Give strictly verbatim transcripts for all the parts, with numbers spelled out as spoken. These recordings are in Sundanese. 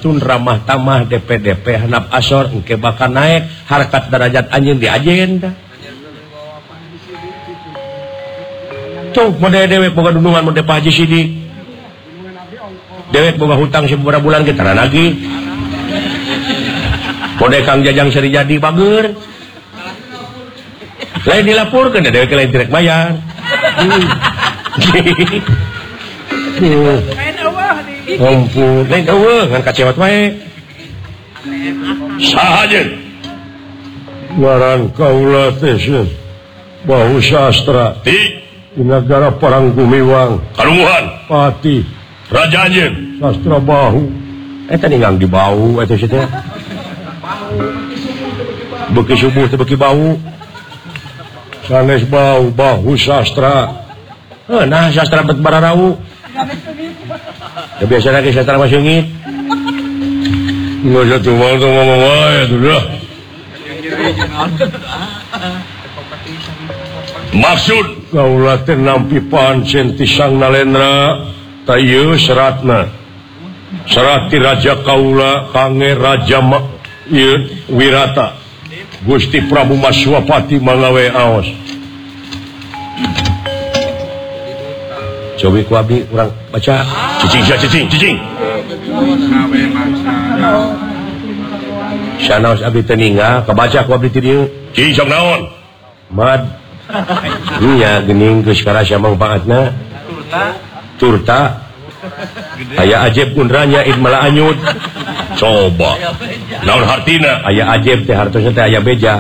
santun ramah tamah D P D P hanap asor engke bakal naik harkat derajat anjeun di agenda tuh mode dewek boga dundungan mode Pak Haji Sidik dewek boga hutang sababaraha bulan kita lagi mode Kang Jajang seri jadi bager lain dilaporkan dewek lain direk bayar ampun lain eueuh ngan kacewat wae saha ngaran kaula teh Bahu Sastra di di negara Parang Gumiwang Kalunguhan Pati Raja Anjeun Sastra Bahu eta ninggang di Bahu eta situ beuki subuh teh beuki Bahu sanes Bahu Bahu Sastra eh nah sastra bet bararau kebiasaan lagi sastra masungit nggak usah tumal tuh ngomong wae tuh dah maksud kaula teh nampi pancen ti Sang Nalendra ta ieu seratna serat ti raja kaula kange raja ieu Wirata Gusti Prabu Maswapati manggawe aos cobi ku abdi urang baca cicing sia cicing cicing sanaos abdi teu ninggal kabaca ku abdi ti dieu cicing sok naon mad nya geuning geus karasa mangpaatna turta aya ajeb unranya id mala anyut coba naon hartina aya ajeb teh hartosna teh aya beja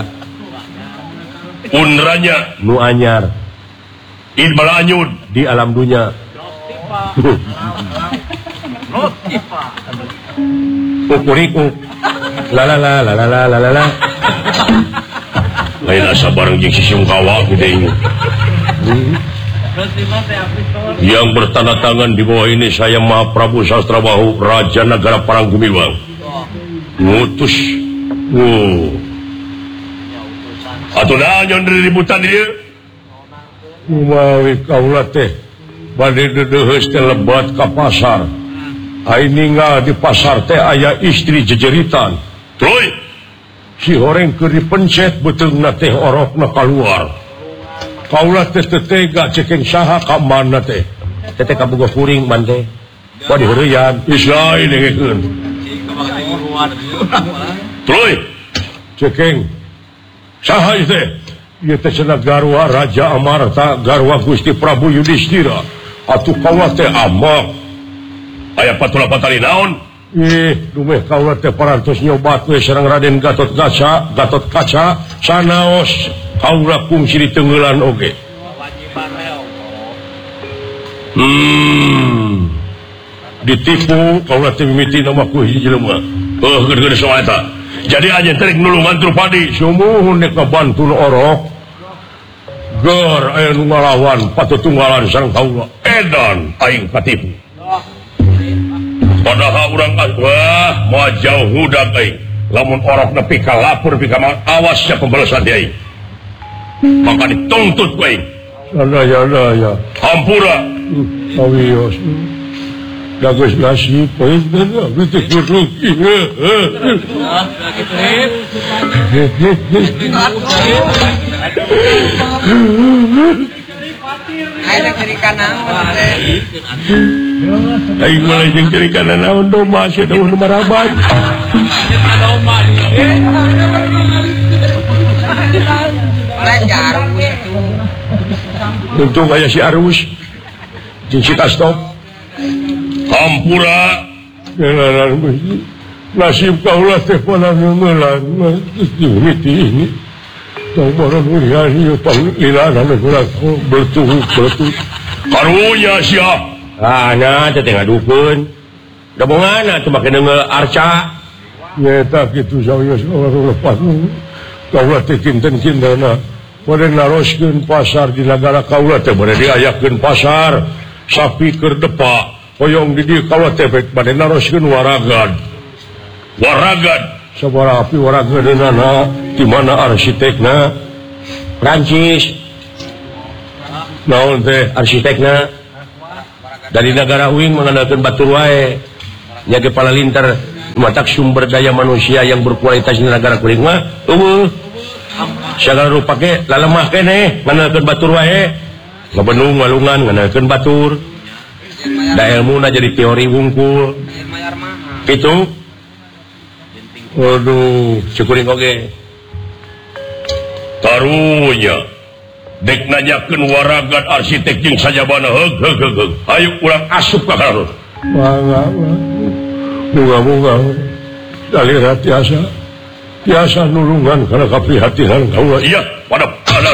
unranya nu anyar id mala anyut di alam dunia ukuriku la la la la la la la la lain asa bareng jeung sisiung kawa gede ini yang bertanda tangan di bawah ini saya Mahaprabu Sastra Bahu Raja Negara Parang Gumiwang ngutus uh atuh naon nyon ributan dieu umawi kaula teh bade dedeuheus teh lebat ka pasar ai ninggal di pasar teh aya istri jejeritan troy si horeng keur dipencet beteungna teh orokna kaluar kaula teh teu tega cekeng saha ka mana teh teh ka boga kuring man teh bade heureuyan isai dengekeun troy cekeng saha ieu teh ieu teh cenah garwa Raja Amarta garwa Gusti Prabu Yudhistira atuh kaula teh amak aya patula patali naon ih dumeh kaula teh parantos nyobat we sareng Raden Gatot Kaca Gatot Kaca sanaos kaula kungsi diteungeulan oge hmm ditipu kaula teh mimiti nama ku hiji jelema oh gede-gede soal eta jadi aja terik nulungan Drupadi sumuhun nek ngabantu orok ger aya nu ngalawan patutunggalan sareng kaula edan aing katipu padahal urang wah moal jauh hudak aing lamun orok nepi ka lapor pika awasnya pembalasan di aing maka dituntut ku aing sadaya-daya hampura awios dagus nasib poin dan betul berugi ada ciri kanan aing mulai jeung ciri kanan naon domba sia daun marabat belajar untung aya si Arus jeung si Kastop hampura nasib kaulah teh pada ngeungelan mimiti ini tong barang urian ieu panglilana negara bertuh bertuh karunya sia ah nya teh ngadukeun da bongana teu make deungeu arca nyata kitu sawios lepas kaulah teh kinten-kintena bade naroskeun pasar di negara kaulah teh bade diayakeun pasar sapi keur depa hoyong di dieu kaulah teh bade naroskeun waragad waragad sabaraha api waragadna di mana arsitekna Prancis naon teh arsitekna dari negara uing mengandalkeun batur wae nya ge palalintar mata sumber daya manusia yang berkualitas di negara kuring mah eueuh segala rupa ge lalemah keneh nganakeun batur wae ngabenung ngalungan nganakeun batur da ilmuna jadi teori wungkul kitu waduh syukuring oge tarunya dek nanyakeun waragan arsitek jeung sajabana heug heug heug ayo urang asup ka kana mangga muga-muga dalira tiasa tiasa nulungan kana kaprihatinan kaula iya padahal